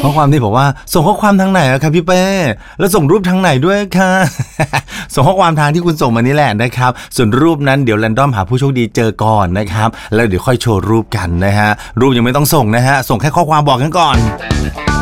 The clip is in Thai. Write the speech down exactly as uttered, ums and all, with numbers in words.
ข้อความที่บอกว่าส่งข้อความทางไหนอะครับพี่เป้แล้วส่งรูปทางไหนด้วยค่ะ ส่งข้อความทางที่คุณส่งมานี่แหละนะครับส่วนรูปนั้นเดี๋ยวแรนดอมหาผู้โชคดีเจอก่อนนะครับแล้วเดี๋ยวค่อยโชว์รูปกันนะฮะรูปยังไม่ต้องส่งนะฮะส่งแค่ข้อความบอกกันก่อน